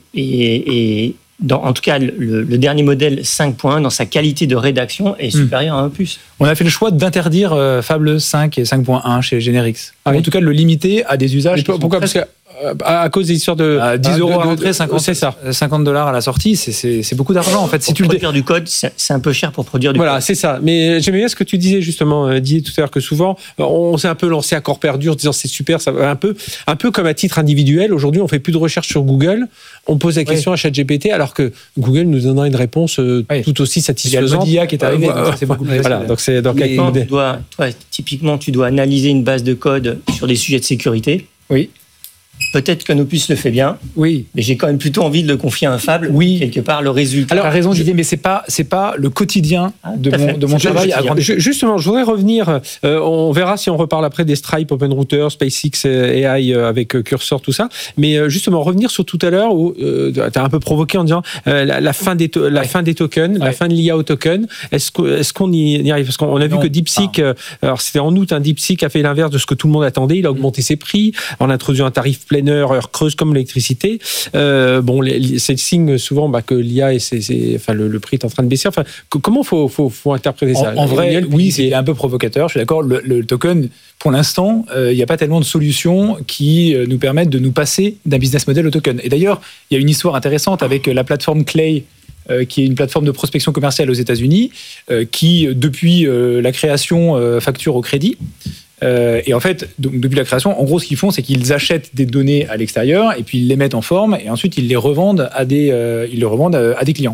et, et dans, en tout cas, le, le dernier modèle cinq point un, dans sa qualité de rédaction, est supérieur mmh. à Opus. On a fait le choix d'interdire euh, Fable cinq et cinq point un chez Generix. Ah, en oui. tout cas, de le limiter à des usages. Pourquoi? Parce que à cause des histoires de à dix euros à l'entrée, cinquante, c'est ça. cinquante dollars à la sortie, c'est, c'est, c'est beaucoup d'argent en fait. Si pour tu produire le... du code, c'est, c'est un peu cher pour produire du voilà, code. Voilà, c'est ça. Mais j'aimais bien ce que tu disais justement, Didier, tout à l'heure, que souvent on s'est un peu lancé à corps perdu en disant c'est super, ça va un peu, un peu comme à titre individuel. Aujourd'hui, on fait plus de recherche sur Google, on pose la question oui. à ChatGPT, alors que Google nous donnera une réponse oui. tout aussi satisfaisante. Il y a le I A qui est arrivé, euh, donc c'est beaucoup plus voilà, donc c'est donc avec tu dois, toi, typiquement, tu dois analyser une base de code sur des sujets de sécurité. Oui. Peut-être qu'un Opus le fait bien, oui, mais j'ai quand même plutôt envie de le confier à un Fable. Oui, quelque part le résultat. Alors, tu as raison, Didier, mais c'est pas c'est pas le quotidien ah, de mon de mon travail à grande échelle. Justement, je voudrais revenir. Euh, on verra si on reparle après des Stripe, OpenRouter, SpaceX, A I avec Cursor, tout ça. Mais euh, justement, revenir sur tout à l'heure où euh, tu as un peu provoqué en disant euh, la, la fin des to- la ouais. fin des tokens, ouais. la fin de l'I A au token. Est-ce que est-ce qu'on y arrive? Parce qu'on a vu non, que DeepSeek, euh, alors c'était en août, hein, DeepSeek a fait l'inverse de ce que tout le monde attendait. Il a augmenté ses prix en introduisant un tarif plein heure, heure creuse comme l'électricité. Euh, bon, les, c'est le signe souvent bah, que l'I A et c'est, c'est, enfin, le, le prix est en train de baisser. Enfin, que, comment faut, faut, faut interpréter ça? En, en vrai, oui, c'est un peu provocateur. Je suis d'accord. Le, le token, pour l'instant, il euh, n'y a pas tellement de solutions qui euh, nous permettent de nous passer d'un business model au token. Et d'ailleurs, il y a une histoire intéressante avec la plateforme Clay, euh, qui est une plateforme de prospection commerciale aux États-Unis, euh, qui depuis euh, la création euh, facture au crédit. Euh, et en fait, donc, depuis la création, en gros, ce qu'ils font, c'est qu'ils achètent des données à l'extérieur et puis ils les mettent en forme et ensuite ils les revendent à des, euh, ils les revendent à, à des clients.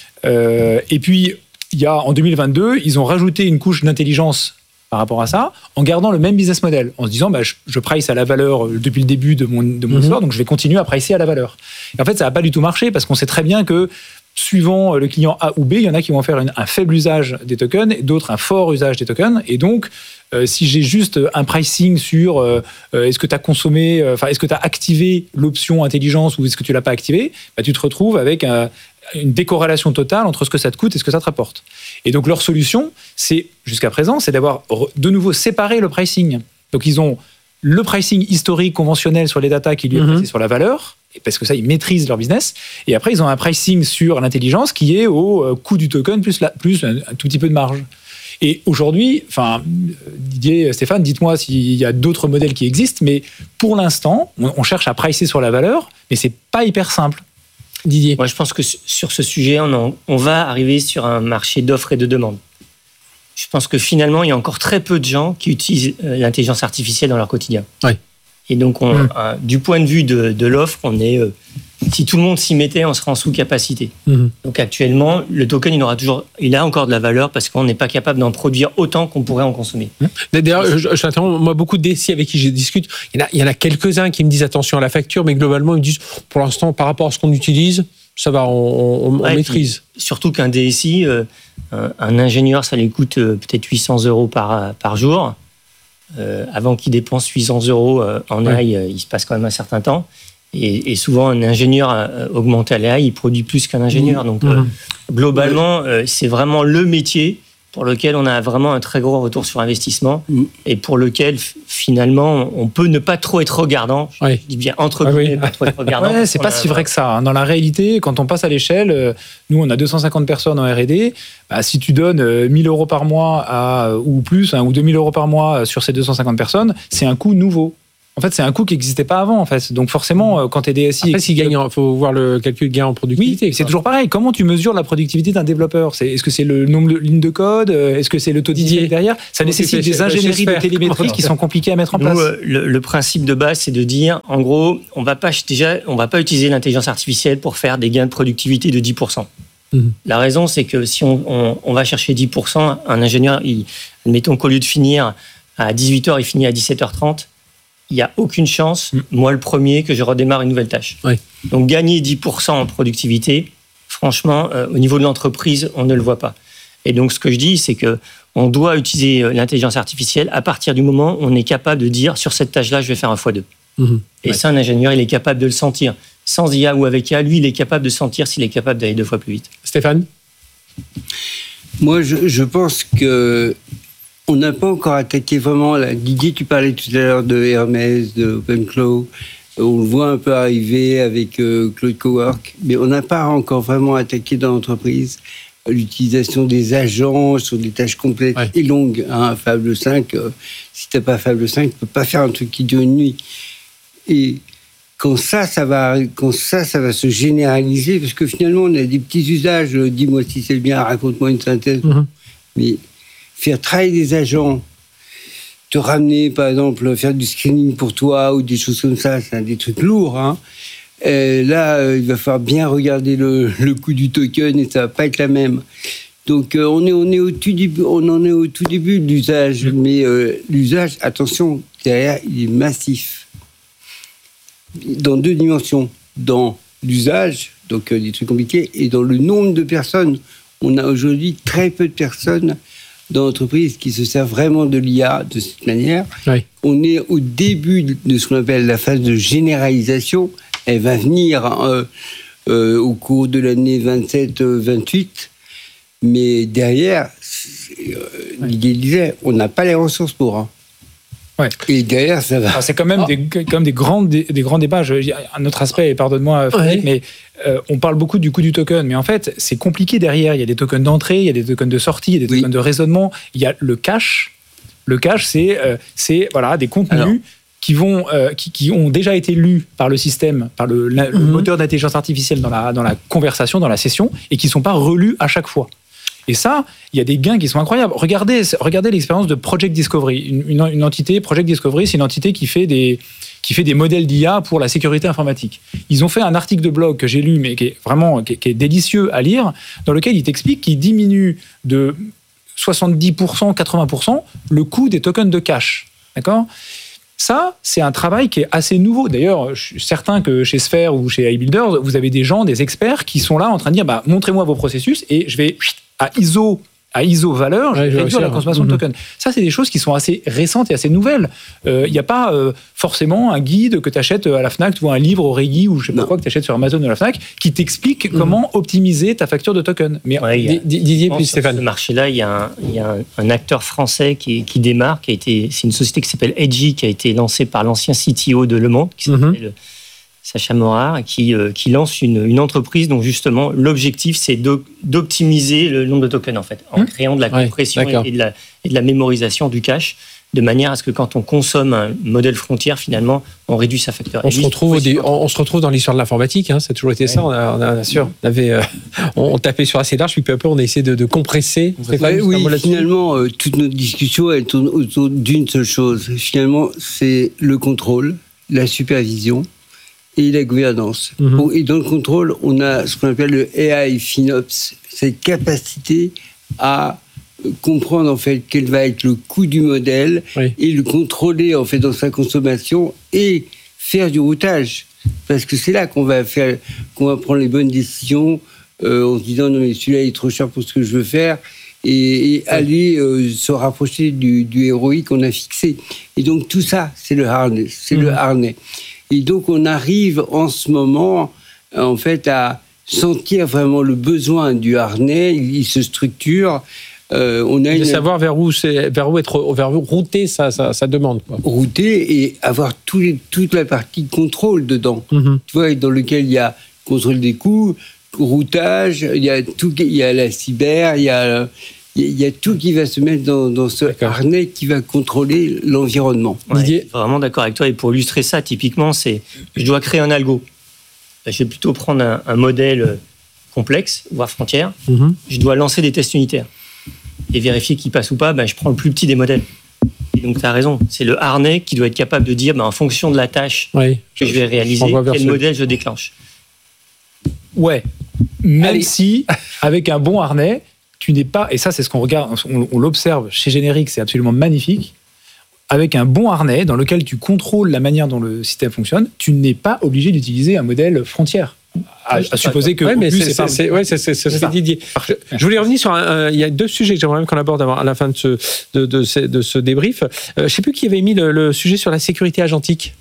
Euh, et puis, il y a en deux mille vingt-deux, ils ont rajouté une couche d'intelligence par rapport à ça, en gardant le même business model, en se disant, bah, je, je price à la valeur depuis le début de mon, de mon mm-hmm. histoire, donc je vais continuer à pricer à la valeur. Et en fait, ça n'a pas du tout marché parce qu'on sait très bien que suivant le client A ou B, il y en a qui vont faire une, un faible usage des tokens, et d'autres un fort usage des tokens. Et donc, euh, si j'ai juste un pricing sur euh, est-ce que tu as consommé, enfin euh, est-ce que tu as activé l'option intelligence ou est-ce que tu l'as pas activé, bah, tu te retrouves avec un, une décorrélation totale entre ce que ça te coûte et ce que ça te rapporte. Et donc leur solution, c'est jusqu'à présent, c'est d'avoir de nouveau séparé le pricing. Donc ils ont le pricing historique conventionnel sur les datas qui lui est placé mmh. sur la valeur, parce que ça, ils maîtrisent leur business. Et après, ils ont un pricing sur l'intelligence qui est au coût du token plus, la, plus un, un tout petit peu de marge. Et aujourd'hui, enfin, Didier, Stéphane, dites-moi s'il y a d'autres modèles qui existent, mais pour l'instant, on, on cherche à pricer sur la valeur, mais c'est pas hyper simple. Didier? Moi, je pense que sur ce sujet, on, en, on va arriver sur un marché d'offres et de demandes. Je pense que finalement, il y a encore très peu de gens qui utilisent l'intelligence artificielle dans leur quotidien. Oui. Et donc, on, mmh. euh, du point de vue de, de l'offre, on est, euh, si tout le monde s'y mettait, on serait en sous-capacité. Mmh. Donc actuellement, le token, il aura toujours, il a encore de la valeur parce qu'on n'est pas capable d'en produire autant qu'on pourrait en consommer. Mmh. D'ailleurs, je, je t'interromps, moi, beaucoup de D S I avec qui je discute, il y en a, il y en a quelques-uns qui me disent attention à la facture, mais globalement, ils me disent, pour l'instant, par rapport à ce qu'on utilise, ça va, on, on, ouais, on maîtrise. Surtout qu'un D S I, euh, un, un ingénieur, ça lui coûte euh, peut-être huit cents euros par, par jour. Euh, avant qu'il dépense huit cents euros euh, en ouais. A I, euh, il se passe quand même un certain temps. Et, et souvent, un ingénieur euh, augmenté à l'A I, il produit plus qu'un ingénieur. Donc, euh, globalement, euh, c'est vraiment le métier pour lequel on a vraiment un très gros retour sur investissement mmh. et pour lequel, finalement, on peut ne pas trop être regardant. Oui. Je dis bien entre guillemets, ah oui. pas trop être regardant. Ouais, c'est pas si vrai que ça. Dans la réalité, quand on passe à l'échelle, nous, on a deux cent cinquante personnes en R et D. Bah, si tu donnes mille euros par mois à, ou plus, hein, ou deux mille euros par mois sur ces deux cent cinquante personnes, c'est un coût nouveau. En fait, c'est un coût qui n'existait pas avant, en fait. Donc, forcément, quand tu es D S I... Après, s'il gagne, il faut voir le calcul de gain en productivité. Oui, c'est toujours pareil. Comment tu mesures la productivité d'un développeur ? c'est, Est-ce que c'est le nombre de lignes de code ? Est-ce que c'est le taux d'idée derrière ? Ça nécessite des ingénieries de télémétrie qui sont compliquées à mettre en place. Nous, le, le principe de base, c'est de dire, en gros, on va pas, déjà, on va pas utiliser l'intelligence artificielle pour faire des gains de productivité de dix pour cent. Mmh. La raison, c'est que si on, on, on va chercher dix pour cent, un ingénieur, il, admettons qu'au lieu de finir à dix-huit heures, il finit à dix-sept heures trente, il n'y a aucune chance, mmh. moi le premier, que je redémarre une nouvelle tâche. Oui. Donc gagner dix pour cent en productivité, franchement, euh, au niveau de l'entreprise, on ne le voit pas. Et donc ce que je dis, c'est qu'on doit utiliser l'intelligence artificielle à partir du moment où on est capable de dire, sur cette tâche-là, je vais faire un fois deux. Mmh. Et ouais. ça, un ingénieur, il est capable de le sentir. Sans I A ou avec I A, lui, il est capable de sentir s'il est capable d'aller deux fois plus vite. Stéphane ? Moi, je, je pense que on n'a pas encore attaqué vraiment. Là. Didier, tu parlais tout à l'heure de Hermès, de OpenCloud. On le voit un peu arriver avec euh, Cloud Cowork, mais on n'a pas encore vraiment attaqué dans l'entreprise l'utilisation des agents sur des tâches complètes ouais. et longues. Hein, Fable cinq, euh, si tu n'as pas Fable cinq, tu ne peux pas faire un truc qui dure une nuit. Et quand ça, ça va, quand ça, ça va se généraliser, parce que finalement, on a des petits usages. Dis-moi si c'est bien, raconte-moi une synthèse. Mm-hmm. Mais faire travailler des agents, te ramener, par exemple, faire du screening pour toi ou des choses comme ça, c'est des trucs lourds. Hein. Et là, euh, il va falloir bien regarder le, le coût du token et ça va pas être la même. Donc, euh, on est, on est au tout début, on en est au tout début de l'usage, mmh. mais euh, l'usage, attention, derrière, il est massif. Dans deux dimensions, dans l'usage, donc euh, des trucs compliqués, et dans le nombre de personnes. On a aujourd'hui très peu de personnes dans l'entreprise qui se servent vraiment de l'I A de cette manière. Oui. On est au début de ce qu'on appelle la phase de généralisation. Elle va venir euh, euh, au cours de l'année vingt-sept vingt-huit. Mais derrière, euh, oui. il disait, on n'a pas les ressources pour. Hein. Ouais. Et derrière, ça va. Alors, c'est quand même, oh. des, quand même des, grands, des, des grands débats. Je, un autre aspect, pardonne-moi Frédéric, ouais. mais euh, on parle beaucoup du coût du token. Mais en fait, c'est compliqué derrière. Il y a des tokens d'entrée, il y a des tokens de sortie, il y a des oui. tokens de raisonnement. Il y a le cache. Le cache, c'est, euh, c'est voilà, des contenus Alors. qui, vont, euh, qui, qui ont déjà été lus par le système, par le, la, mm-hmm. le moteur d'intelligence artificielle dans la, dans la conversation, dans la session, et qui ne sont pas relus à chaque fois. Et ça, il y a des gains qui sont incroyables. Regardez, regardez l'expérience de Project Discovery. Une, une, une entité, Project Discovery, c'est une entité qui fait, des, qui fait des modèles d'I A pour la sécurité informatique. Ils ont fait un article de blog que j'ai lu, mais qui est vraiment qui est, qui est délicieux à lire, dans lequel ils t'expliquent qu'ils diminuent de soixante-dix pour cent, quatre-vingts pour cent le coût des tokens de cache. D'accord ? Ça, c'est un travail qui est assez nouveau. D'ailleurs, je suis certain que chez Sphere ou chez iBuilder, vous avez des gens, des experts qui sont là en train de dire bah, montrez-moi vos processus et je vais à I S O, à I S O valeur, je vais ouais, réduire la consommation mmh. de tokens. Ça, c'est des choses qui sont assez récentes et assez nouvelles. Il euh, n'y a pas euh, forcément un guide que tu achètes à la Fnac ou un livre au Régi ou je sais pas non. quoi que tu achètes sur Amazon ou la Fnac qui t'explique mmh. comment optimiser ta facture de token. Mais ouais, a, Didier puis Stéphane. Sur ce marché-là, il y a, un, il y a un, un acteur français qui, qui démarre, qui a été, c'est une société qui s'appelle Edgy, qui a été lancée par l'ancien C T O de Le Monde, qui s'appelle mmh. Sacha Morard, qui, euh, qui lance une, une entreprise dont justement l'objectif c'est de, d'optimiser le nombre de tokens en fait, en mmh. créant de la compression ouais, et, et, de la, et de la mémorisation du cache, de manière à ce que quand on consomme un modèle frontière, finalement, on réduit sa facture. On, se retrouve, au dé, on, on se retrouve dans l'histoire de l'informatique, hein, ça a toujours été ouais. ça. On a, on a, bien sûr, on, avait, euh, on, on tapait sur assez large, puis peu à peu, on a essayé de, de compresser. Ouais, oui, finalement, euh, toute notre discussion, elle tourne autour d'une seule chose. Finalement, c'est le contrôle, la supervision et la gouvernance. Mm-hmm. Et dans le contrôle, on a ce qu'on appelle le A I FinOps, cette capacité à comprendre en fait quel va être le coût du modèle oui. et le contrôler en fait dans sa consommation et faire du routage. parce que c'est là qu'on va faire, qu'on va prendre les bonnes décisions euh, en se disant non mais celui-là est trop cher pour ce que je veux faire. Et, et aller euh, se rapprocher du, du R O I qu'on a fixé. Et donc tout ça, c'est le harnais, c'est mmh. le harnais. Et donc on arrive en ce moment, en fait, à sentir vraiment le besoin du harnais. Il, il se structure. Euh, on a de une... savoir vers où, c'est, vers où être, vers où router sa, sa, sa demande. Quoi. Router et avoir tout les, toute la partie contrôle dedans. Mmh. Tu vois, dans lequel il y a contrôle des coûts, routage, il y a tout, il y a la cyber, il y a, il y a tout qui va se mettre dans, dans ce D'accord. harnais qui va contrôler l'environnement. Ouais, je suis vraiment d'accord avec toi. Et pour illustrer ça, typiquement, c'est je dois créer un algo. Je vais plutôt prendre un, un modèle complexe, voire frontière. Mm-hmm. Je dois lancer des tests unitaires et vérifier qu'il passe ou pas. Ben, je prends le plus petit des modèles. Et donc, tu as raison. C'est le harnais qui doit être capable de dire, ben, en fonction de la tâche oui, que je vais réaliser, quel modèle je déclenche. Ouais, même Allez. si, avec un bon harnais, tu n'es pas, et ça c'est ce qu'on regarde, on, on l'observe chez Générique, c'est absolument magnifique, avec un bon harnais dans lequel tu contrôles la manière dont le système fonctionne, tu n'es pas obligé d'utiliser un modèle frontière. À, à supposer que... Oui, mais c'est, c'est, c'est, c'est, ouais, c'est, c'est, c'est, c'est Didier. Je, je voulais revenir sur... Un, un, il y a deux sujets que j'aimerais même qu'on aborde avant, à la fin de ce, de, de, ce, de ce débrief. Euh, je ne sais plus qui avait mis le, le sujet sur la sécurité agentique.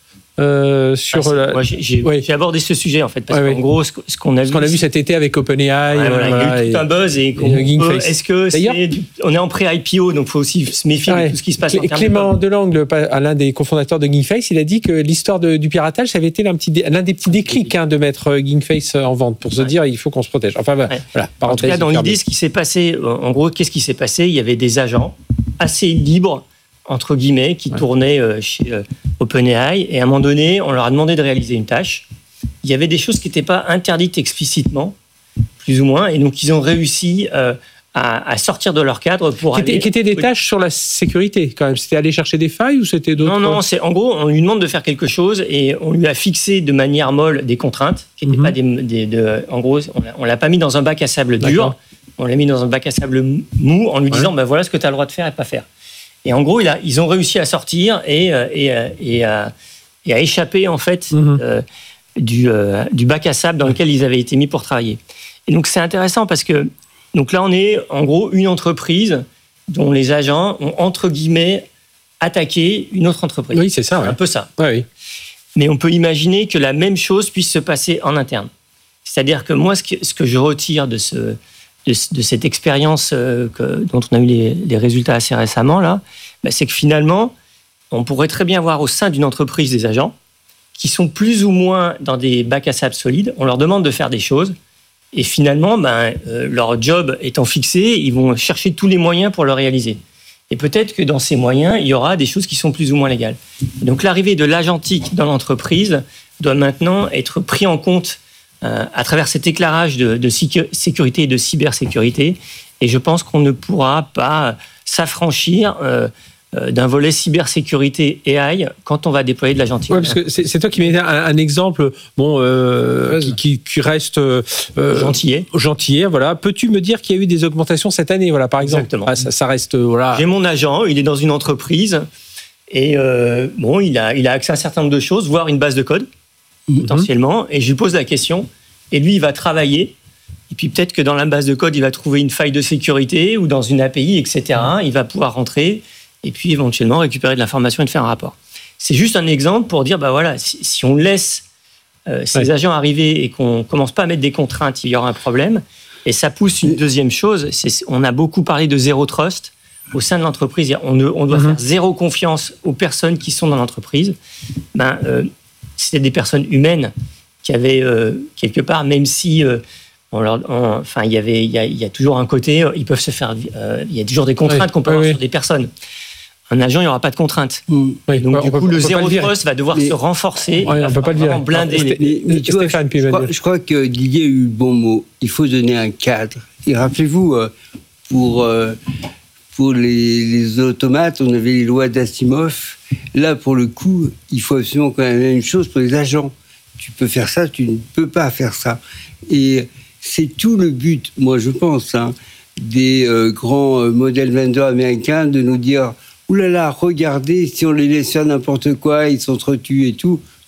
Euh, sur ah, la... Moi, j'ai, j'ai, ouais. j'ai abordé ce sujet en fait parce ouais, qu'en ouais. gros ce, ce qu'on a ce vu qu'on a vu cet été avec OpenAI, ouais, voilà, voilà, il y a eu tout un buzz et, qu'on et peut, est-ce que c'est du, on est en pré-I P O donc il faut aussi se méfier ouais. de tout ce qui se passe. Clé, en Clément de Delangle, l'un des cofondateurs de GinkFace, il a dit que l'histoire de, du piratage ça avait été l'un, petit, l'un des petits déclics hein, de mettre GinkFace en vente pour se ouais. dire il faut qu'on se protège. Enfin ouais. voilà. En tout cas dans l'idée ce qui s'est passé, en gros qu'est-ce qui s'est passé? Il y avait des agents assez libres entre guillemets, qui ouais. tournaient euh, chez euh, OpenAI, et à un moment donné, on leur a demandé de réaliser une tâche. Il y avait des choses qui n'étaient pas interdites explicitement, plus ou moins, et donc ils ont réussi euh, à, à sortir de leur cadre pour qui aller... Étaient, qui étaient des tâches sur la sécurité, quand même. C'était aller chercher des failles ou c'était d'autres... Non, non, c'est, en gros, on lui demande de faire quelque chose, et on lui a fixé de manière molle des contraintes, qui n'étaient mm-hmm. pas des... des de, en gros, on ne l'a pas mis dans un bac à sable dur, D'accord. on l'a mis dans un bac à sable mou, en lui ouais. disant, ben voilà ce que tu as le droit de faire et pas faire. Et en gros, il a, ils ont réussi à sortir et, et, et, à, et à échapper en fait mmh. euh, du, euh, du bac à sable dans lequel ils avaient été mis pour travailler. Et donc c'est intéressant parce que donc là on est en gros une entreprise dont les agents ont entre guillemets attaqué une autre entreprise. Oui, c'est ça. C'est ouais. un peu ça. Ouais, oui. Mais on peut imaginer que la même chose puisse se passer en interne. C'est-à-dire que moi, ce que, ce que je retire de ce De, de cette expérience euh, que, dont on a eu les, les résultats assez récemment, là, bah, c'est que finalement, on pourrait très bien avoir au sein d'une entreprise des agents qui sont plus ou moins dans des bacs à sable solides. On leur demande de faire des choses et finalement, bah, euh, leur job étant fixé, ils vont chercher tous les moyens pour le réaliser. Et peut-être que dans ces moyens, il y aura des choses qui sont plus ou moins légales. Et donc l'arrivée de l'agentique dans l'entreprise doit maintenant être pris en compte Euh, à travers cet éclairage de, de sécurité et de cybersécurité. Et je pense qu'on ne pourra pas s'affranchir euh, euh, d'un volet cybersécurité A I quand on va déployer de l'agentique. Oui, parce que c'est, c'est toi qui mets un, un exemple bon, euh, qui, qui reste... Euh, gentillet. Gentillet, voilà. Peux-tu me dire qu'il y a eu des augmentations cette année, voilà, par exemple? Exactement. Ah, ça, ça reste... Voilà. J'ai mon agent, il est dans une entreprise et euh, bon, il a, il a accès à un certain nombre de choses, voire une base de code. Potentiellement, et je lui pose la question, et lui, il va travailler, et puis peut-être que dans la base de code, il va trouver une faille de sécurité, ou dans une A P I, et cetera. Il va pouvoir rentrer, et puis éventuellement récupérer de l'information et de faire un rapport. C'est juste un exemple pour dire, bah voilà, si, si on laisse euh, ces ouais. agents arriver et qu'on ne commence pas à mettre des contraintes, il y aura un problème. Et ça pousse une deuxième chose, c'est, on a beaucoup parlé de zéro trust au sein de l'entreprise. On, ne, on doit mm-hmm. faire zéro confiance aux personnes qui sont dans l'entreprise. Ben, euh, c'était des personnes humaines qui avaient euh, quelque part, même si euh, on leur, on, enfin il y avait, il y, a, il y a toujours un côté, ils peuvent se faire, euh, il y a toujours des contraintes oui, qu'on peut oui, avoir oui. sur des personnes. Un agent, il n'y aura pas de contraintes. Mmh. Oui, donc du coup, peut, le zéro trust va devoir mais, se renforcer. Ouais, on ne peut pas le dire. Blinder les... mais, mais, tu vois, je, je, crois, je crois que Didier a eu le bon mot. Il faut donner un cadre. Et rappelez-vous, euh, pour euh, pour les, les automates, on avait les lois d'Asimov. Là, pour le coup, il faut absolument qu'on ait la même chose pour les agents. Tu peux faire ça, tu ne peux pas faire ça. Et c'est tout le but, moi je pense, hein, des euh, grands euh, modèles vendors américains de nous dire « Ouh là là, regardez, si on les laisse faire n'importe quoi, ils s'entretuent et tout. »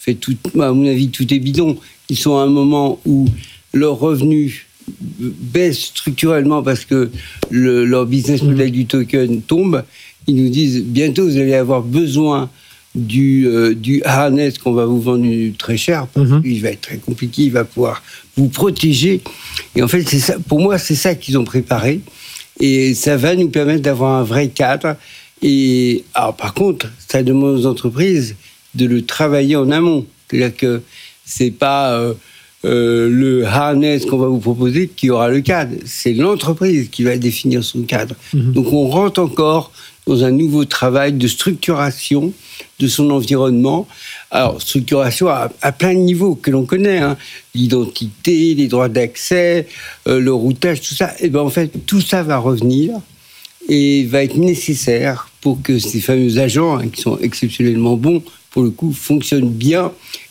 fait tout, à mon avis, tout est bidon. Ils sont à un moment où leurs revenus baissent structurellement parce que le, leur business model du token tombe. Ils nous disent bientôt vous allez avoir besoin du, euh, du harness qu'on va vous vendre très cher, parce mm-hmm. qu'il va être très compliqué, il va pouvoir vous protéger. Et en fait, c'est ça, pour moi, c'est ça qu'ils ont préparé. Et ça va nous permettre d'avoir un vrai cadre. Et alors, par contre, ça demande aux entreprises de le travailler en amont. C'est-à-dire que c'est pas euh, euh, le harness qu'on va vous proposer qui aura le cadre. C'est l'entreprise qui va définir son cadre. Mm-hmm. Donc, on rentre encore dans un nouveau travail de structuration de son environnement. Alors, structuration à, à plein de niveaux que l'on connaît, hein. L'identité, les droits d'accès, euh, le routage, tout ça. Et bien, en fait, tout ça va revenir et va être nécessaire pour que ces fameux agents, hein, qui sont exceptionnellement bons, pour le coup, fonctionnent bien